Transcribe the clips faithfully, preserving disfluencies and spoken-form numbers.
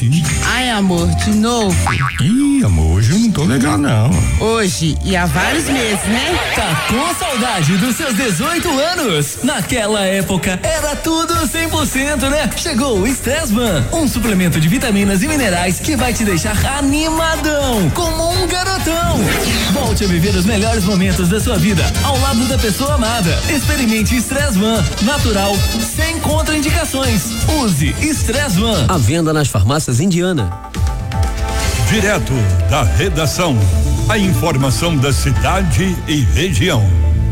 Sim. Ai, amor, de novo? Ih, amor, hoje eu não tô legal, não. Hoje e há vários meses, né? Tá com saudade dos seus dezoito anos? Naquela época era tudo cem por cento, né? Chegou o Stressman, um suplemento de vitaminas e minerais que vai te deixar animadão, como um garotão. Volte a viver os melhores momentos da sua vida ao lado da pessoa amada. Experimente Stressman, natural, sem contraindicações. Use Stressman. À venda nas farmácias Indiana. Direto da redação, a informação da cidade e região.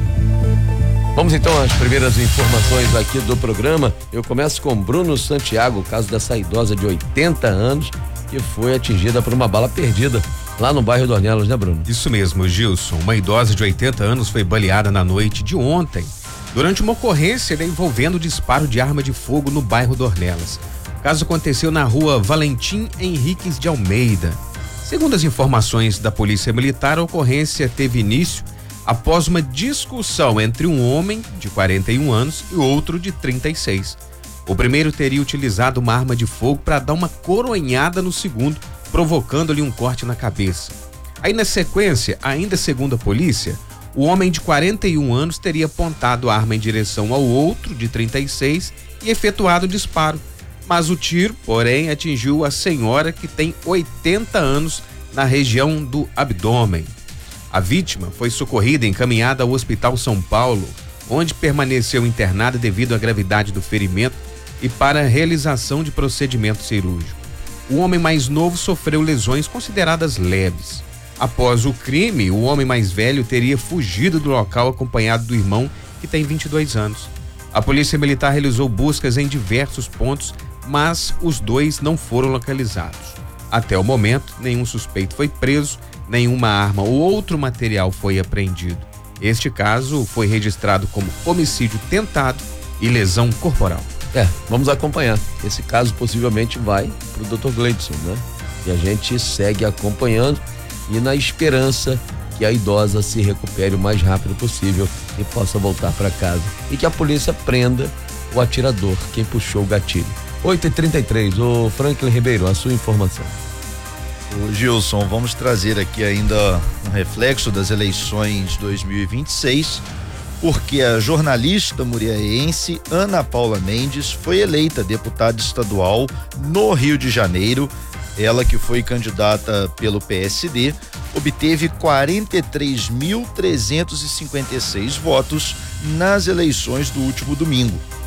Vamos então às primeiras informações aqui do programa. Eu começo com Bruno Santiago, o caso dessa idosa de oitenta anos que foi atingida por uma bala perdida lá no bairro Dornelas, né, Bruno? Isso mesmo, Gilson. Uma idosa de oitenta anos foi baleada na noite de ontem, durante uma ocorrência, né, envolvendo o disparo de arma de fogo no bairro Dornelas. O caso aconteceu na rua Valentim Henriques de Almeida. Segundo as informações da Polícia Militar, a ocorrência teve início após uma discussão entre um homem de quarenta e um anos e outro de trinta e seis. O primeiro teria utilizado uma arma de fogo para dar uma coronhada no segundo, provocando-lhe um corte na cabeça. Aí, na sequência, ainda segundo a polícia, o homem de quarenta e um anos teria apontado a arma em direção ao outro de trinta e seis e efetuado o disparo. Mas o tiro, porém, atingiu a senhora, que tem oitenta anos, na região do abdômen. A vítima foi socorrida e encaminhada ao Hospital São Paulo, onde permaneceu internada devido à gravidade do ferimento e para a realização de procedimento cirúrgico. O homem mais novo sofreu lesões consideradas leves. Após o crime, o homem mais velho teria fugido do local acompanhado do irmão, que tem vinte e dois anos. A Polícia Militar realizou buscas em diversos pontos, mas os dois não foram localizados. Até o momento, nenhum suspeito foi preso, nenhuma arma ou outro material foi apreendido. Este caso foi registrado como homicídio tentado e lesão corporal. É, vamos acompanhar. Esse caso possivelmente vai pro doutor Gleidson, né? E a gente segue acompanhando e na esperança que a idosa se recupere o mais rápido possível e possa voltar para casa. E que a polícia prenda o atirador, quem puxou o gatilho. oito e trinta e três, ô Franklin Ribeiro, a sua informação. Ô Gilson, vamos trazer aqui ainda um reflexo das eleições dois mil e vinte e seis, porque a jornalista muriaense Ana Paula Mendes foi eleita deputada estadual no Rio de Janeiro. Ela, que foi candidata pelo P S D, obteve quarenta e três mil trezentos e cinquenta e seis votos nas eleições do último domingo.